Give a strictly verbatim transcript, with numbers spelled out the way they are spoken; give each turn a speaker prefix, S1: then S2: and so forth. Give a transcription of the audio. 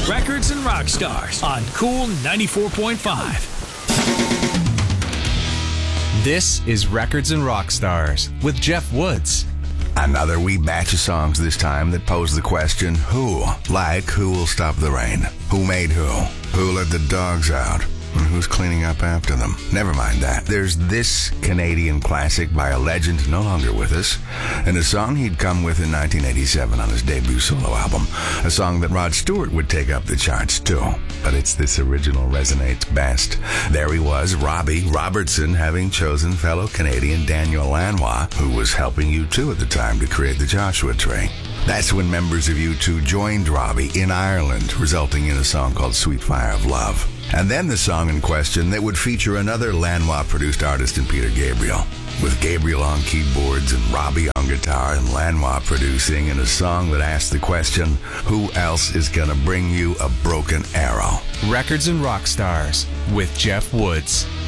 S1: Records and Rock Stars on Cool ninety-four point five.
S2: This is Records and Rock Stars with Jeff Woods.
S3: Another wee batch of songs this time that pose the question, who? Like, who will stop the rain? Who made who? Who let the dogs out? And who's cleaning up after them? Never mind that. There's this Canadian classic by a legend no longer with us, and a song he'd come with in nineteen eighty-seven on his debut solo album. A song that Rod Stewart would take up the charts too. But it's this original resonates best. There he was, Robbie Robertson, having chosen fellow Canadian Daniel Lanois, who was helping U two at the time to create the Joshua Tree. That's when members of U two joined Robbie in Ireland, resulting in a song called Sweet Fire of Love. And then the song in question that would feature another Lanois-produced artist in Peter Gabriel, with Gabriel on keyboards and Robbie on guitar and Lanois producing, in a song that asked the question, who else is gonna bring you a broken arrow?
S2: Records and Rock Stars with Jeff Woods.